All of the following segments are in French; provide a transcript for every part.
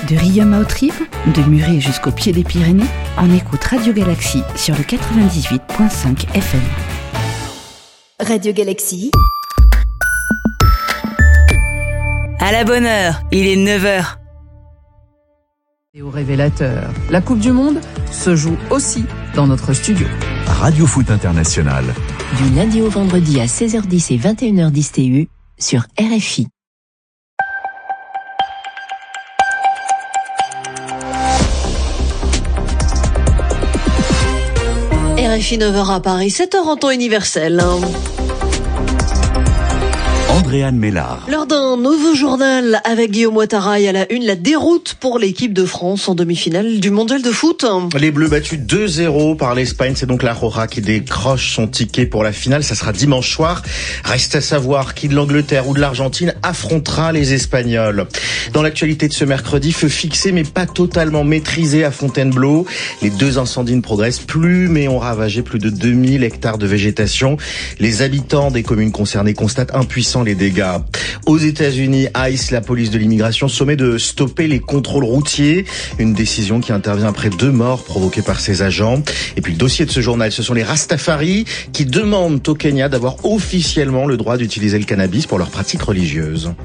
De Riom à Autrive, de Muret jusqu'au pied des Pyrénées, on écoute Radio Galaxie sur le 98.5 FM. Radio Galaxie. À la bonne heure, il est 9h. Et au révélateur, la Coupe du Monde se joue aussi dans notre studio. Radio Foot International. Du lundi au vendredi à 16h10 et 21h10 TU sur RFI. RFI 9h à Paris, 7h en temps universel. Andréane Mélard. Lors d'un nouveau journal avec Guillaume Ouattara et à la une, la déroute pour l'équipe de France en demi-finale du mondial de foot. Les Bleus battus 2-0 par l'Espagne, c'est donc la Roja qui décroche son ticket pour la finale. Ça sera dimanche soir. Reste à savoir qui de l'Angleterre ou de l'Argentine affrontera les Espagnols. Dans l'actualité de ce mercredi, feu fixé mais pas totalement maîtrisé à Fontainebleau. Les deux incendies ne progressent plus mais ont ravagé plus de 2000 hectares de végétation. Les habitants des communes concernées constatent impuissants les dégâts. Aux États-Unis, ICE, la police de l'immigration, sommet de stopper les contrôles routiers. Une décision qui intervient après 2 morts provoquées par ces agents. Et puis le dossier de ce journal, ce sont les Rastafari qui demandent au Kenya d'avoir officiellement le droit d'utiliser le cannabis pour leurs pratiques religieuses.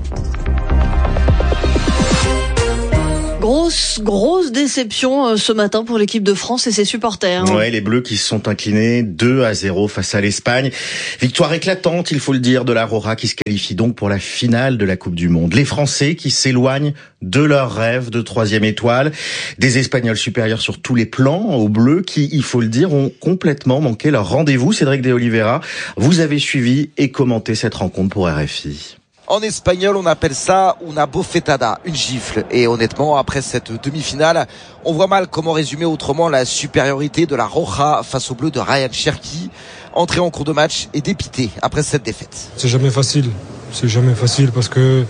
Grosse déception ce matin pour l'équipe de France et ses supporters. Ouais, les Bleus qui se sont inclinés 2-0 face à l'Espagne. Victoire éclatante, il faut le dire, de la Roja qui se qualifie donc pour la finale de la Coupe du Monde. Les Français qui s'éloignent de leur rêve de 3e étoile. Des Espagnols supérieurs sur tous les plans aux Bleus qui, il faut le dire, ont complètement manqué leur rendez-vous. Cédric de Oliveira, vous avez suivi et commenté cette rencontre pour RFI. En espagnol, on appelle ça una bofetada, une gifle. Et honnêtement, après cette demi-finale, on voit mal comment résumer autrement la supériorité de la Roja face au bleu de Ryan Cherki. Entré en cours de match et dépité après cette défaite. C'est jamais facile parce que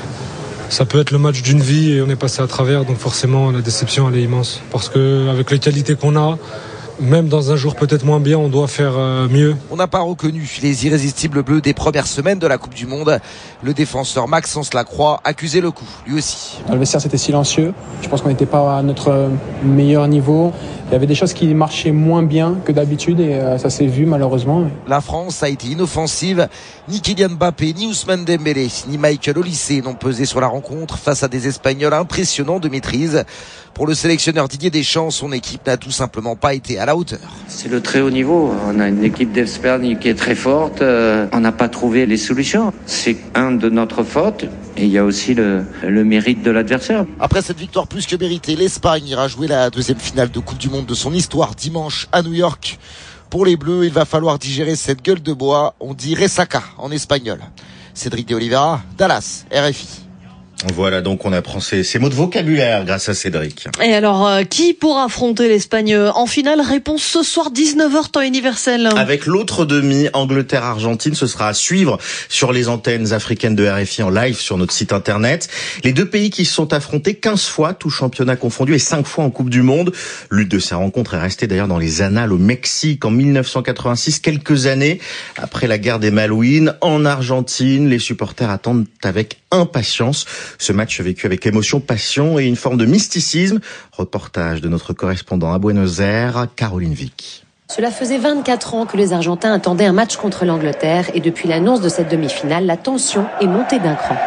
ça peut être le match d'une vie et on est passé à travers. Donc forcément, la déception, elle est immense. Parce que avec les qualités qu'on a, même dans un jour peut-être moins bien, on doit faire mieux. On n'a pas reconnu les irrésistibles bleus des premières semaines de la Coupe du Monde. Le défenseur Maxence Lacroix accusait le coup, lui aussi. Dans le vestiaire, c'était silencieux. Je pense qu'on n'était pas à notre meilleur niveau. Il y avait des choses qui marchaient moins bien que d'habitude et ça s'est vu malheureusement. La France a été inoffensive. Ni Kylian Mbappé, ni Ousmane Dembélé, ni Michael Olise n'ont pesé sur la rencontre face à des Espagnols impressionnants de maîtrise. Pour le sélectionneur Didier Deschamps, son équipe n'a tout simplement pas été à la hauteur. C'est le très haut niveau. On a une équipe d'Espagne qui est très forte. On n'a pas trouvé les solutions. C'est de notre faute. Et il y a aussi le mérite de l'adversaire. Après cette victoire plus que méritée, l'Espagne ira jouer la 2e finale de Coupe du Monde de son histoire dimanche à New York. Pour les Bleus, il va falloir digérer cette gueule de bois. On dit ressaca en espagnol. Cédric de Oliveira, Dallas, RFI. Voilà, donc on apprend ces mots de vocabulaire grâce à Cédric. Et alors, qui pourra affronter l'Espagne en finale? Réponse ce soir 19h temps universel. Avec l'autre demi, Angleterre-Argentine, ce sera à suivre sur les antennes africaines de RFI en live sur notre site internet. Les deux pays qui se sont affrontés 15 fois, tout championnat confondu, et 5 fois en Coupe du Monde. L'une de ces rencontres est restée d'ailleurs dans les annales au Mexique en 1986, quelques années après la guerre des Malouines. En Argentine, les supporters attendent avec impatience ce match vécu avec émotion, passion et une forme de mysticisme. Reportage de notre correspondant à Buenos Aires, Caroline Vic. Cela faisait 24 ans que les Argentins attendaient un match contre l'Angleterre et depuis l'annonce de cette demi-finale, la tension est montée d'un cran.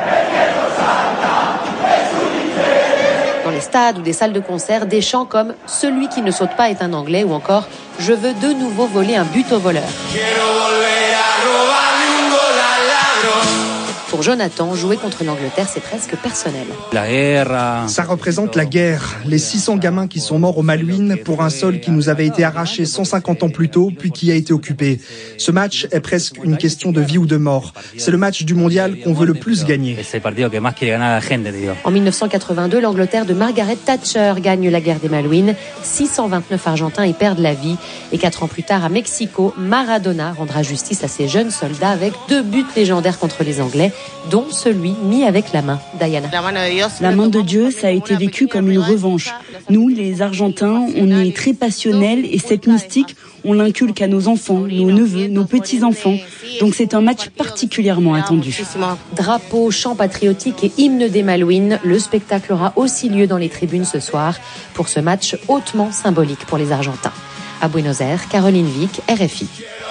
Dans les stades ou des salles de concert, des chants comme « Celui qui ne saute pas est un Anglais » ou encore « Je veux de nouveau voler un but au voleur ». Pour Jonathan, jouer contre l'Angleterre, c'est presque personnel. Ça représente la guerre. Les 600 gamins qui sont morts aux Malouines pour un sol qui nous avait été arraché 150 ans plus tôt, puis qui a été occupé. Ce match est presque une question de vie ou de mort. C'est le match du mondial qu'on veut le plus gagner. En 1982, l'Angleterre de Margaret Thatcher gagne la guerre des Malouines. 629 Argentins y perdent la vie. Et 4 ans plus tard, à Mexico, Maradona rendra justice à ses jeunes soldats avec 2 buts légendaires contre les Anglais, dont celui mis avec la main. Diana. La main de Dieu, ça a été vécu comme une revanche. Nous, les Argentins, on est très passionnels et cette mystique, on l'inculque à nos enfants, nos neveux, nos petits-enfants. Donc c'est un match particulièrement attendu. Drapeau, chant patriotique et hymne des Malouines, le spectacle aura aussi lieu dans les tribunes ce soir pour ce match hautement symbolique pour les Argentins. À Buenos Aires, Caroline Vic, RFI.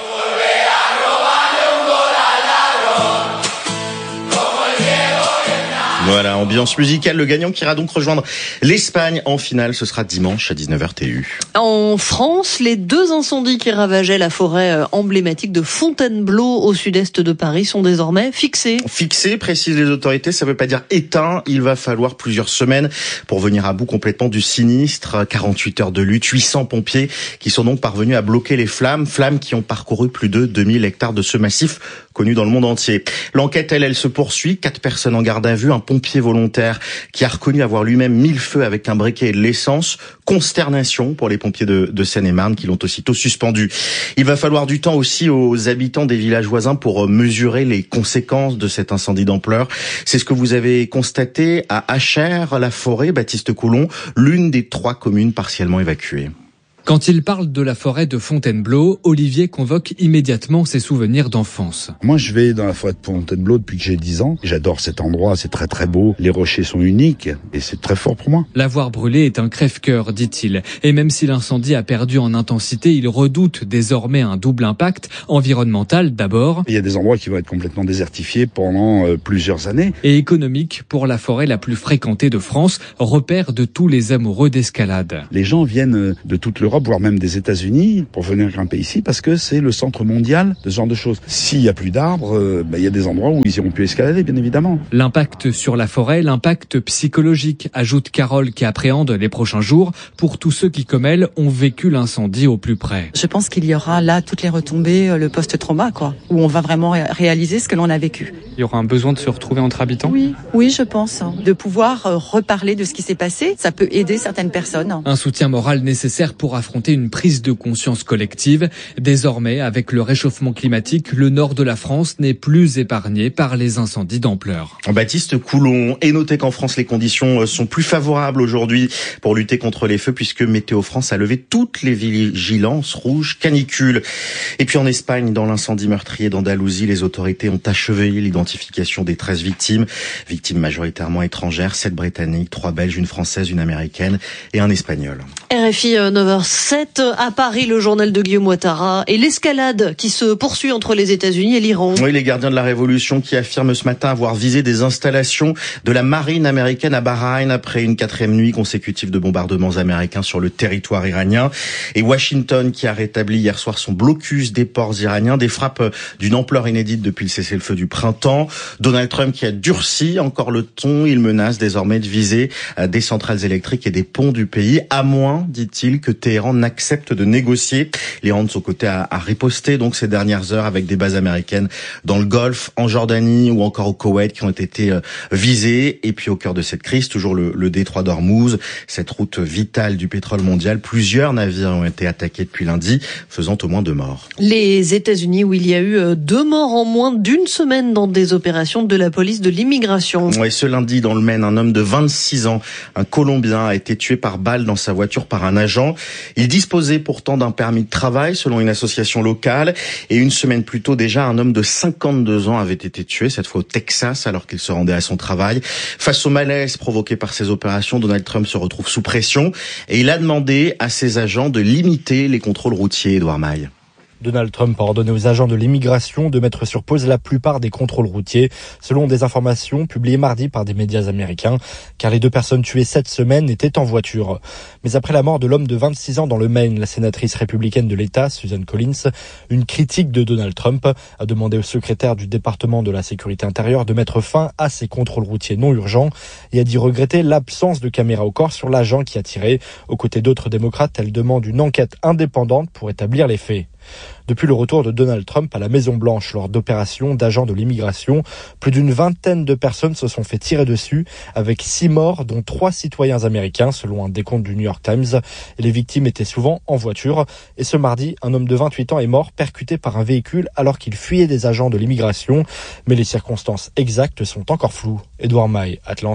Voilà, ambiance musicale. Le gagnant qui ira donc rejoindre l'Espagne en finale, ce sera dimanche à 19h TU. En France, les 2 incendies qui ravageaient la forêt emblématique de Fontainebleau au sud-est de Paris sont désormais fixés. Fixés, précisent les autorités, ça veut pas dire éteints. Il va falloir plusieurs semaines pour venir à bout complètement du sinistre. 48 heures de lutte, 800 pompiers qui sont donc parvenus à bloquer les flammes qui ont parcouru plus de 2000 hectares de ce massif connu dans le monde entier. L'enquête, elle se poursuit. 4 personnes en garde à vue, un pompier volontaire qui a reconnu avoir lui-même mis le feu avec un briquet et de l'essence. Consternation pour les pompiers de Seine-et-Marne qui l'ont aussitôt suspendu. Il va falloir du temps aussi aux habitants des villages voisins pour mesurer les conséquences de cet incendie d'ampleur. C'est ce que vous avez constaté à Achères-la-Forêt, Baptiste Coulon, l'une des 3 communes partiellement évacuées. Quand il parle de la forêt de Fontainebleau, Olivier convoque immédiatement ses souvenirs d'enfance. Moi, je vais dans la forêt de Fontainebleau depuis que j'ai 10 ans. J'adore cet endroit, c'est très très beau. Les rochers sont uniques et c'est très fort pour moi. La voir brûler est un crève-cœur, dit-il. Et même si l'incendie a perdu en intensité, il redoute désormais un double impact environnemental d'abord. Il y a des endroits qui vont être complètement désertifiés pendant plusieurs années. Et économique pour la forêt la plus fréquentée de France, repère de tous les amoureux d'escalade. Les gens viennent de toute l'Europe, voire même des États-Unis, pour venir grimper ici, parce que c'est le centre mondial de ce genre de choses. S'il y a plus d'arbres, il y a des endroits où ils iront plus escalader, bien évidemment. L'impact sur la forêt, l'impact psychologique, ajoute Carole qui appréhende les prochains jours pour tous ceux qui, comme elle, ont vécu l'incendie au plus près. Je pense qu'il y aura là toutes les retombées, le post-trauma, où on va vraiment réaliser ce que l'on a vécu. Il y aura un besoin de se retrouver entre habitants ? Oui, je pense. De pouvoir reparler de ce qui s'est passé, ça peut aider certaines personnes. Un soutien moral nécessaire pour affronter une prise de conscience collective. Désormais, avec le réchauffement climatique, le nord de la France n'est plus épargné par les incendies d'ampleur. Baptiste Coulon, et notez qu'en France, les conditions sont plus favorables aujourd'hui pour lutter contre les feux puisque Météo France a levé toutes les vigilances rouges canicules. Et puis en Espagne, dans l'incendie meurtrier d'Andalousie, les autorités ont achevé l'identification des 13 victimes majoritairement étrangères, 7 britanniques, 3 belges, une française, une américaine et un espagnol. RFI 9h07 à Paris, le journal de Guillaume Ouattara et l'escalade qui se poursuit entre les États-Unis et l'Iran. Oui, les gardiens de la révolution qui affirment ce matin avoir visé des installations de la marine américaine à Bahreïn après une 4e nuit consécutive de bombardements américains sur le territoire iranien. Et Washington qui a rétabli hier soir son blocus des ports iraniens, des frappes d'une ampleur inédite depuis le cessez-le-feu du printemps. Donald Trump qui a durci encore le ton, il menace désormais de viser des centrales électriques et des ponts du pays, à moins, dit-il, que Téhéran n'accepte de négocier. L'Iran de son côté a riposté donc ces dernières heures avec des bases américaines dans le Golfe, en Jordanie ou encore au Koweït qui ont été visées. Et puis au cœur de cette crise, toujours le détroit d'Ormuz, cette route vitale du pétrole mondial. Plusieurs navires ont été attaqués depuis lundi, faisant au moins 2 morts. Les États-Unis où il y a eu 2 morts en moins d'1 semaine dans des opérations de la police de l'immigration. Ouais, ce lundi dans le Maine, un homme de 26 ans, un Colombien, a été tué par balle dans sa voiture par un agent. Il disposait pourtant d'un permis de travail selon une association locale. Et une semaine plus tôt déjà, un homme de 52 ans avait été tué, cette fois au Texas, alors qu'il se rendait à son travail. Face au malaise provoqué par ces opérations, Donald Trump se retrouve sous pression et il a demandé à ses agents de limiter les contrôles routiers. Édouard Maille. Donald Trump a ordonné aux agents de l'immigration de mettre sur pause la plupart des contrôles routiers, selon des informations publiées mardi par des médias américains, car les 2 personnes tuées cette semaine étaient en voiture. Mais après la mort de l'homme de 26 ans dans le Maine, la sénatrice républicaine de l'État, Susan Collins, une critique de Donald Trump, a demandé au secrétaire du département de la sécurité intérieure de mettre fin à ces contrôles routiers non urgents et a dit regretter l'absence de caméra au corps sur l'agent qui a tiré. Aux côtés d'autres démocrates, elle demande une enquête indépendante pour établir les faits. Depuis le retour de Donald Trump à la Maison-Blanche lors d'opérations d'agents de l'immigration, plus d'une vingtaine de personnes se sont fait tirer dessus, avec 6 morts, dont 3 citoyens américains, selon un décompte du New York Times. Et les victimes étaient souvent en voiture. Et ce mardi, un homme de 28 ans est mort, percuté par un véhicule alors qu'il fuyait des agents de l'immigration. Mais les circonstances exactes sont encore floues. Édouard Maille, Atlanta,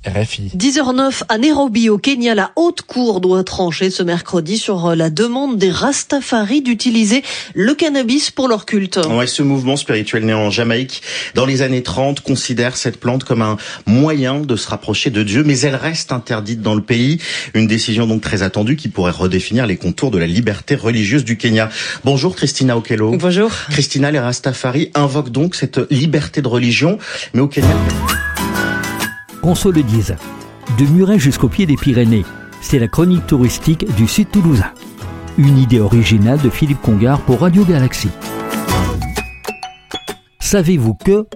RFI. 10h09 à Nairobi au Kenya, la haute cour doit trancher ce mercredi sur la demande des Rastafari d'utiliser le cannabis pour leur culte. Ouais, ce mouvement spirituel né en Jamaïque dans les années 30 considère cette plante comme un moyen de se rapprocher de Dieu, mais elle reste interdite dans le pays. Une décision donc très attendue qui pourrait redéfinir les contours de la liberté religieuse du Kenya. Bonjour Christina Okello. Bonjour. Christina, les Rastafari invoquent donc cette liberté de religion, mais au Kenya... Qu'on se le dise, de Muret jusqu'au pied des Pyrénées, c'est la chronique touristique du Sud toulousain. Une idée originale de Philippe Congar pour Radio Galaxie. Savez-vous que...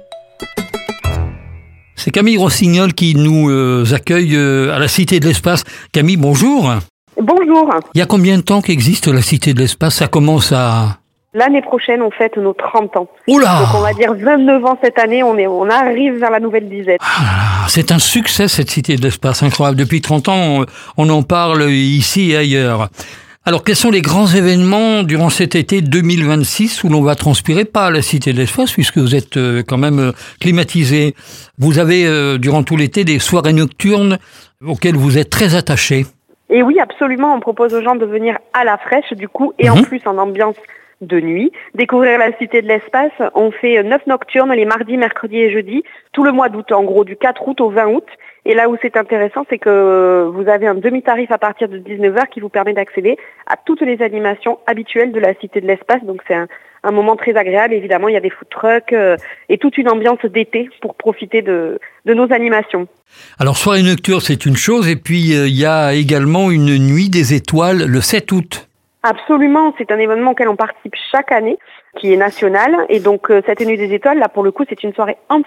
C'est Camille Rossignol qui nous accueille à la Cité de l'Espace. Camille, bonjour. Bonjour. Il y a combien de temps qu'existe la Cité de l'Espace ? Ça commence à... L'année prochaine, on fête nos 30 ans. Oula ! Donc on va dire 29 ans cette année, on arrive vers la nouvelle dizaine. C'est un succès cette Cité de l'Espace, incroyable. Depuis 30 ans, on en parle ici et ailleurs. Alors quels sont les grands événements durant cet été 2026 où l'on va transpirer pas à la Cité de l'Espace puisque vous êtes quand même climatisé. Vous avez durant tout l'été des soirées nocturnes auxquelles vous êtes très attaché. Et oui, absolument, on propose aux gens de venir à la fraîche du coup et en plus en ambiance de nuit, découvrir la Cité de l'Espace. On fait 9 nocturnes les mardis, mercredis et jeudis, tout le mois d'août, en gros du 4 août au 20 août. Et là où c'est intéressant, c'est que vous avez un demi-tarif à partir de 19h qui vous permet d'accéder à toutes les animations habituelles de la Cité de l'Espace. Donc c'est un moment très agréable. Évidemment, il y a des food trucks et toute une ambiance d'été pour profiter de nos animations. Alors soirée nocturne, c'est une chose. Et puis il y a également une nuit des étoiles le 7 août. Absolument, c'est un événement auquel on participe chaque année, qui est national. Et donc cette nuit des étoiles, là pour le coup, c'est une soirée entière